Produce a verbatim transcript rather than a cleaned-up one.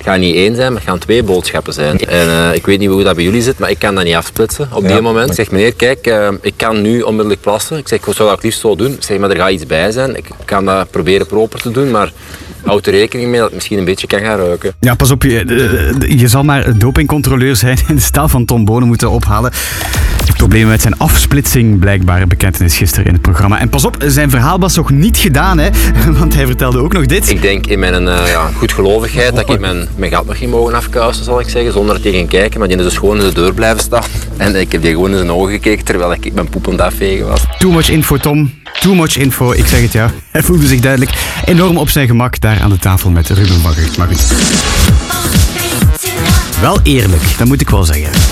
gaat niet één zijn, maar het gaan twee boodschappen zijn. En uh, ik weet niet hoe dat bij jullie zit, maar ik kan dat niet afsplitsen op ja. die moment. Ik zeg, meneer, kijk, uh, ik kan nu onmiddellijk plassen. Ik zeg, ik zou dat het liefst zo doen. Ik zeg, maar er gaat iets bij zijn. Ik kan dat proberen proper te doen, maar houd er rekening mee dat het misschien een beetje kan gaan ruiken. Ja, pas op, je, je zal maar dopingcontroleur zijn en de staal van Tom Bonen moeten ophalen. Problemen met zijn afsplitsing, blijkbaar bekentenis gisteren in het programma. En pas op, zijn verhaal was nog niet gedaan, hè? Want hij vertelde ook nog dit. Ik denk in mijn uh, ja, goedgelovigheid dat ik mijn, mijn gat nog ging mogen afkuisen, zal ik zeggen, zonder dat hij ging kijken. Maar die is dus gewoon in de deur blijven staan. En ik heb die gewoon in zijn ogen gekeken terwijl ik mijn poep aan het afvegen was. Too much info, Tom. Too much info, ik zeg het ja. Hij voelde zich duidelijk enorm op zijn gemak daar aan de tafel met Ruben van Gucht. Maar goed. Wel eerlijk, dat moet ik wel zeggen.